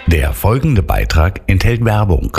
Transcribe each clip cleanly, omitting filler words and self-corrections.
Der folgende Beitrag enthält Werbung.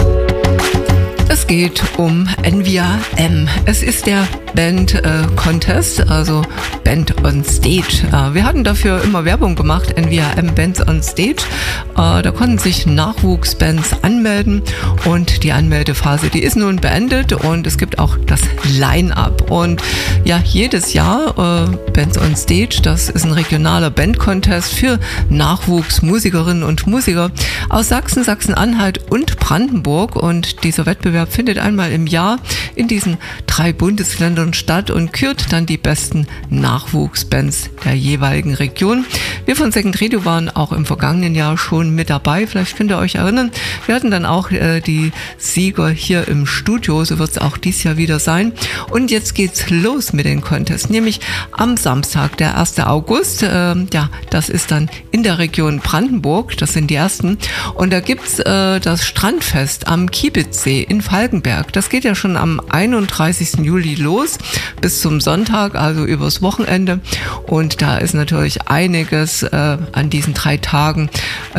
Es geht um NVRM. Es ist der Band Contest, also Band on Stage. Wir hatten dafür immer Werbung gemacht, NVRM Bands on Stage. Da konnten sich Nachwuchsbands anmelden und die Anmeldephase, die ist nun beendet und es gibt auch das Line-Up. Und ja, jedes Jahr Bands on Stage, das ist ein regionaler Band-Contest für Nachwuchsmusikerinnen und Musiker aus Sachsen, Sachsen-Anhalt und Brandenburg. Und dieser Wettbewerb findet einmal im Jahr in diesen 3 Bundesländern statt und kürt dann die besten Nachwuchsbands der jeweiligen Region. Wir von Second Radio waren auch im vergangenen Jahr schon mit dabei. Vielleicht könnt ihr euch erinnern, wir hatten dann auch die Sieger hier im Studio, so wird es auch dieses Jahr wieder sein. Und jetzt geht's los mit den Contests, nämlich am Samstag, der 1. August. Das ist dann in der Region Brandenburg, das sind die ersten. Und da gibt's das Strandfest am Kiebitzsee in Falkenberg. Das geht ja schon am 31. Juli los bis zum Sonntag, also übers Wochenende. Und da ist natürlich einiges an diesen 3 Tagen,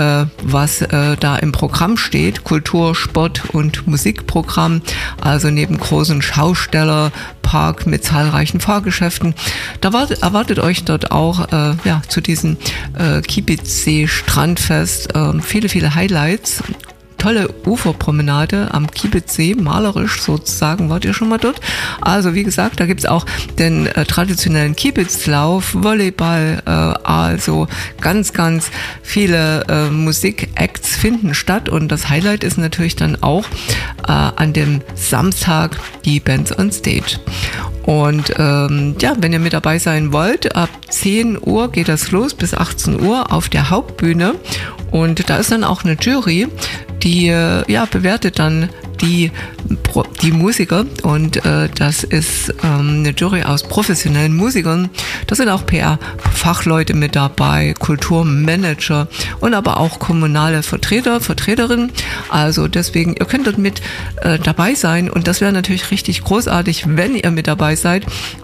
was da im Programm steht. Kultur, Sport und Musikprogramm. Also neben großen Schaustellerpark mit zahlreichen Fahrgeschäften. Da erwartet euch dort auch zu diesem Kiebitzsee Strandfest viele Highlights. Tolle Uferpromenade am Kiebitzsee, malerisch sozusagen. Wart ihr schon mal dort? Also wie gesagt, da gibt's auch den traditionellen Kiebitzlauf, Volleyball, also ganz viele Musikacts finden statt und das Highlight ist natürlich dann auch an dem Samstag die Bands on Stage. Und wenn ihr mit dabei sein wollt, ab 10 Uhr geht das los bis 18 Uhr auf der Hauptbühne und da ist dann auch eine Jury, die bewertet dann die Musiker und das ist eine Jury aus professionellen Musikern. Da sind auch PR-Fachleute mit dabei, Kulturmanager und aber auch kommunale Vertreterinnen. Also deswegen, ihr könnt dort mit dabei sein und das wäre natürlich richtig großartig, wenn ihr mit dabei seid,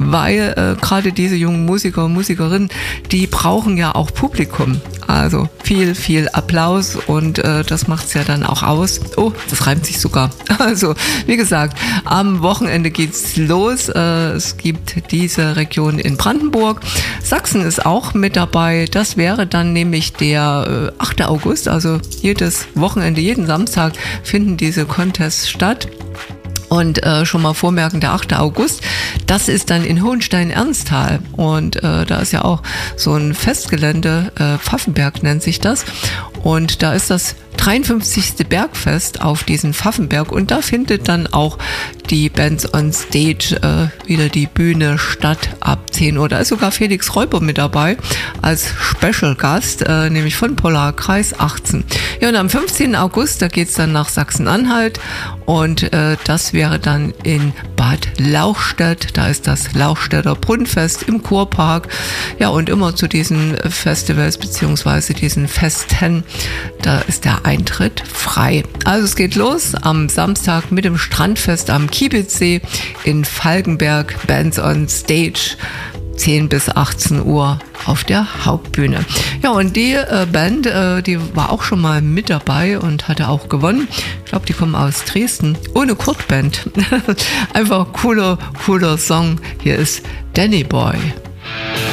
weil gerade diese jungen Musiker und Musikerinnen, die brauchen ja auch Publikum. Also viel Applaus und das macht's ja dann auch aus. Oh, das reimt sich sogar. Also, wie gesagt, am Wochenende geht's los. Es gibt diese Region in Brandenburg. Sachsen ist auch mit dabei. Das wäre dann nämlich der 8. August. Also jedes Wochenende, jeden Samstag finden diese Contests statt. Und schon mal vormerken, der 8. August, das ist dann in Hohenstein-Ernsthal. Und da ist ja auch so ein Festgelände, Pfaffenberg nennt sich das. Und da ist das 53. Bergfest auf diesen Pfaffenberg und da findet dann auch die Bands on Stage wieder die Bühne statt ab 10 Uhr. Da ist sogar Felix Räuber mit dabei als Special Gast, nämlich von Polarkreis 18. Ja, und am 15. August, da geht's dann nach Sachsen-Anhalt und das wäre dann in Bad Lauchstädt. Da ist das Lauchstädter Brunnenfest im Kurpark. Ja, und immer zu diesen Festivals beziehungsweise diesen Festen, da ist der Eintritt frei. Also es geht los am Samstag mit dem Strandfest am Kiebitzsee in Falkenberg, Bands on Stage, 10 bis 18 Uhr auf der Hauptbühne. Ja, und die Band, die war auch schon mal mit dabei und hatte auch gewonnen. Ich glaube, die kommen aus Dresden. Ohne Kurtband. Einfach cooler Song. Hier ist Danny Boy.